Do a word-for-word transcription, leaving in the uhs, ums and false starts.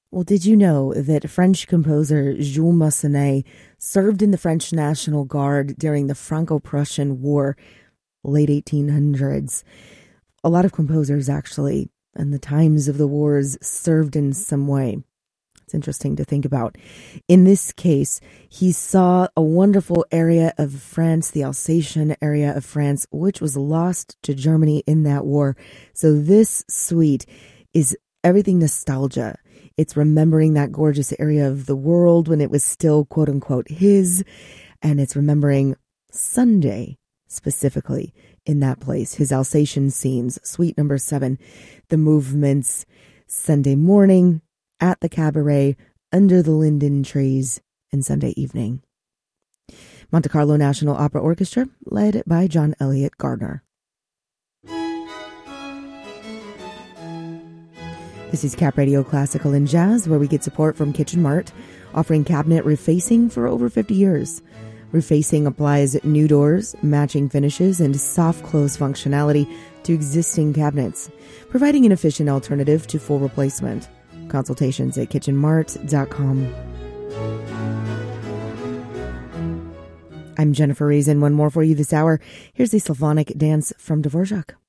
Well, did you know that French composer Jules Massenet served in the French National Guard during the Franco-Prussian War, late eighteen hundreds? A lot of composers, actually, in the times of the wars, served in some way. It's interesting to think about. In this case, he saw a wonderful area of France, the Alsatian area of France, which was lost to Germany in that war. So this suite is everything nostalgia. It's remembering that gorgeous area of the world when it was still, quote unquote, his. And it's remembering Sunday specifically in that place. His Alsatian scenes, suite number seven, the movements, Sunday morning, at the cabaret, under the linden trees, and Sunday evening. Monte Carlo National Opera Orchestra, led by John Elliott Gardner. This is Cap Radio Classical and Jazz, where we get support from Kitchen Mart, offering cabinet refacing for over fifty years. Refacing applies new doors, matching finishes, and soft close functionality to existing cabinets, providing an efficient alternative to full replacement. Consultations at kitchen mart dot com. I'm Jennifer Reason. One more for you this hour. Here's a Slavonic dance from Dvorak.